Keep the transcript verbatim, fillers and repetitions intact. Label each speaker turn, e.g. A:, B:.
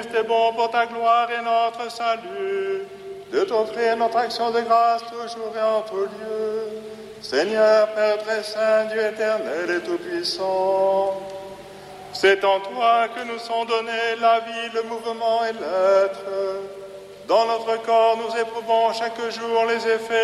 A: C'est bon pour ta gloire et notre salut, de t'offrir notre action de grâce toujours et en tout lieu. Seigneur, Père très saint, Dieu éternel et tout-puissant, c'est en toi que nous sont donnés la vie, le mouvement et l'être. Dans notre corps, nous éprouvons chaque jour les effets